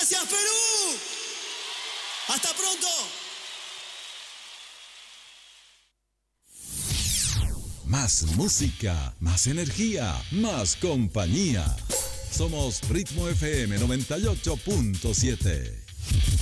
Gracias, Perú. Hasta pronto. Más música, más energía, más compañía. Somos Ritmo FM 98.7.